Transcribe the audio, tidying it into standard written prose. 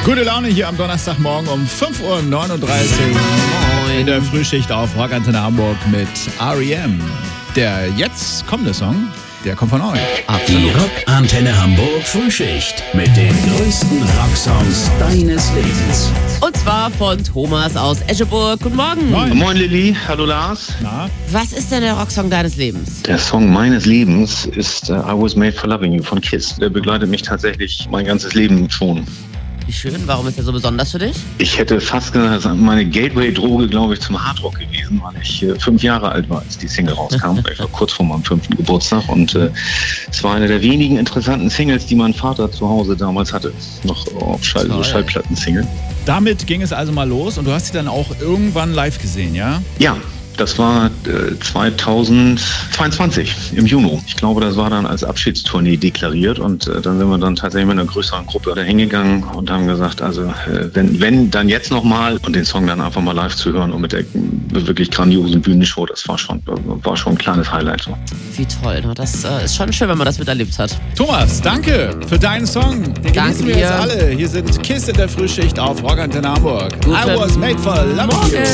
Gute Laune hier am Donnerstagmorgen um 5.39 Uhr in der Frühschicht auf Rockantenne Hamburg mit R.E.M. Der jetzt kommende Song, der kommt von euch. Die Rockantenne Hamburg Frühschicht mit den größten Rocksongs deines Lebens. Und zwar von Thomas aus Escheburg. Guten Morgen. Moin Lilly, hallo Lars. Na? Was ist denn der Rocksong deines Lebens? Der Song meines Lebens ist I Was Made for Loving You von Kiss. Der begleitet mich tatsächlich mein ganzes Leben schon. Wie schön, warum ist er so besonders für dich? Ich hätte fast gesagt, das ist meine Gateway-Droge, glaube ich, zum Hardrock gewesen, weil ich 5 Jahre alt war, als die Single rauskam. Ich war kurz vor meinem 5. Geburtstag und es war eine der wenigen interessanten Singles, die mein Vater zu Hause damals hatte. Noch auf Schallplatten-Single. Damit ging es also mal los und du hast sie dann auch irgendwann live gesehen, ja? Ja. Das war 2022 im Juni. Ich glaube, das war dann als Abschiedstournee deklariert und dann sind wir dann tatsächlich mit einer größeren Gruppe da hingegangen und haben gesagt, also wenn dann jetzt nochmal und den Song dann einfach mal live zu hören und mit der wirklich grandiosen Bühnenshow, das war schon ein kleines Highlight. So. Wie toll, ne? Das ist schon schön, wenn man das miterlebt hat. Thomas, danke für deinen Song. Den genießen wir dir. jetzt alle. Hier sind Kiss in der Frühschicht auf Rockantenne Hamburg. I Was Made for Loving You.